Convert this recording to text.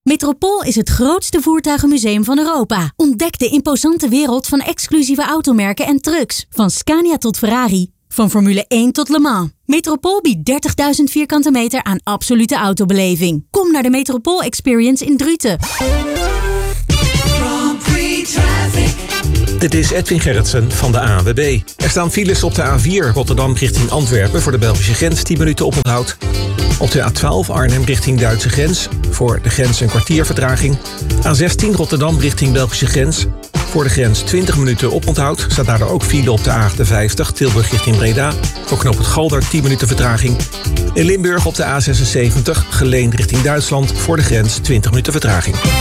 Metropool is het grootste voertuigenmuseum van Europa. Ontdek de imposante wereld van exclusieve automerken en trucks. Van Scania tot Ferrari. Van Formule 1 tot Le Mans. Metropool biedt 30.000 vierkante meter aan absolute autobeleving. Kom naar de Metropool Experience in Druten. Dit is Edwin Gerritsen van de ANWB. Er staan files op de A4 Rotterdam richting Antwerpen voor de Belgische grens 10 minuten oponthoud. Op de A12 Arnhem richting Duitse grens voor de grens een kwartier vertraging. A16 Rotterdam richting Belgische grens voor de grens 20 minuten oponthoud. Staat daardoor ook file op de A58 Tilburg richting Breda voor knooppunt Galder 10 minuten vertraging. In Limburg op de A76 Geleen richting Duitsland voor de grens 20 minuten vertraging.